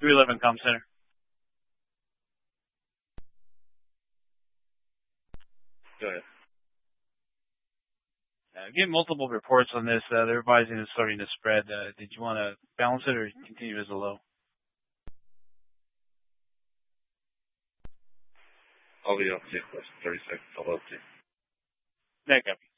311 Com Center. Go ahead. Get multiple reports on this. They're advising it's starting to spread. Did you want to balance it or continue as a low? I'll be up to you. 30 seconds. I'll up to you. Back up.